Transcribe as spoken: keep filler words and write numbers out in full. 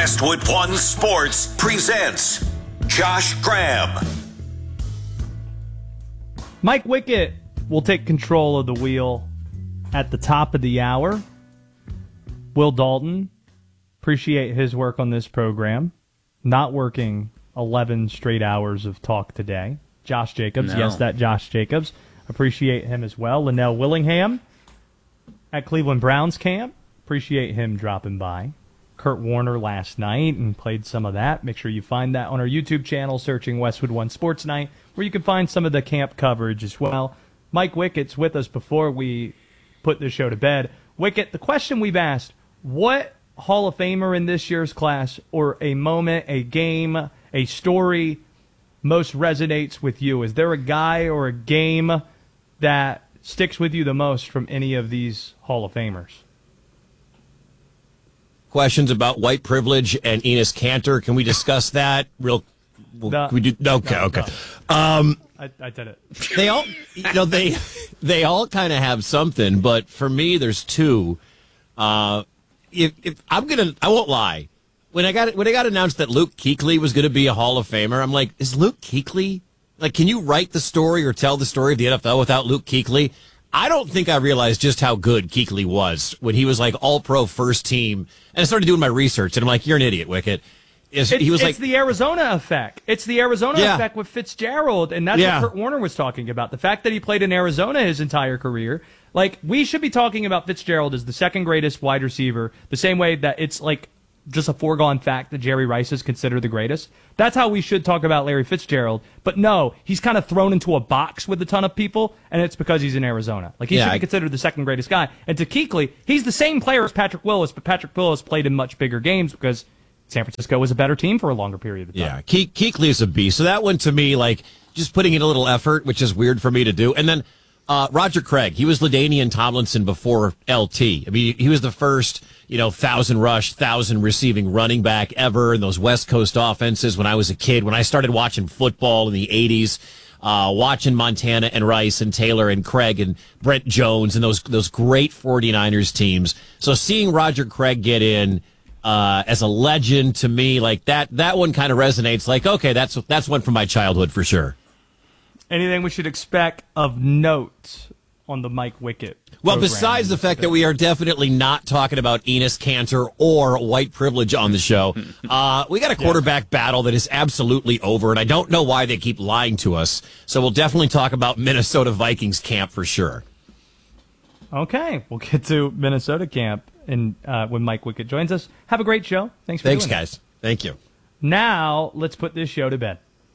Westwood One Sports presents Josh Graham. Mike Wickett will take control of the wheel at the top of the hour. Will Dalton, appreciate his work on this program. Not working eleven straight hours of talk today. Josh Jacobs, No. yes, that Josh Jacobs. Appreciate him as well. Linnell Willingham at Cleveland Browns camp. Appreciate him dropping by. Kurt Warner last night and played some of that. Make sure you find that on our YouTube channel, searching Westwood One Sports Night, where you can find some of the camp coverage as well. Mike Wickett's with us before we put the show to bed. Wickett, the question we've asked, what Hall of Famer in this year's class or a moment, a game, a story most resonates with you? Is there a guy or a game that sticks with you the most from any of these Hall of Famers? Questions about white privilege and Enes Kanter. Can we discuss that real? Well, No. can we do? Okay, No, okay. no. Um, I, I did it. they all, you know, they they all kind of have something, but for me, there's two. Uh, if, if I'm gonna, I won't lie. When I got when I got announced that Luke Kuechly was going to be a Hall of Famer, I'm like, is Luke Kuechly? Like, can you write the story or tell the story of the N F L without Luke Kuechly? I don't think I realized just how good Kuechly was when he was like all-pro first team. And I started doing my research, and I'm like, you're an idiot, Wickett. Is, It's, he was it's like the Arizona effect. It's the Arizona Yeah. effect with Fitzgerald, and that's Yeah. what Kurt Warner was talking about. The fact that he played in Arizona his entire career. Like, we should be talking about Fitzgerald as the second greatest wide receiver, the same way that it's like just a foregone fact that Jerry Rice is considered the greatest. That's how we should talk about Larry Fitzgerald. But no, he's kind of thrown into a box with a ton of people, and it's because he's in Arizona. Like, he Yeah, should be I- considered the second greatest guy. And to Kuechly, he's the same player as Patrick Willis, but Patrick Willis played in much bigger games because San Francisco was a better team for a longer period of time. Yeah, Ke- Kuechly is a beast. So that one to me, like, just putting in a little effort, which is weird for me to do. And then uh, Roger Craig, he was LaDainian Tomlinson before L T. I mean, he was the first, you know, thousand rush, thousand receiving running back ever in those West Coast offenses when I was a kid. When I started watching football in the eighties, uh, watching Montana and Rice and Taylor and Craig and Brent Jones and those those great 49ers teams. So seeing Roger Craig get in uh, as a legend to me, like that, that one kind of resonates. Like, okay, that's that's one from my childhood for sure. Anything we should expect of note on the Mike Wickett Well, program? besides the fact that we are definitely not talking about Enes Kanter or white privilege on the show, uh, we got a quarterback battle that is absolutely over, and I don't know why they keep lying to us. So we'll definitely talk about Minnesota Vikings camp for sure. Okay, we'll get to Minnesota camp and uh, when Mike Wickett joins us. Have a great show. Thanks for Thanks, doing it. guys. Thank you. Now, let's put this show to bed.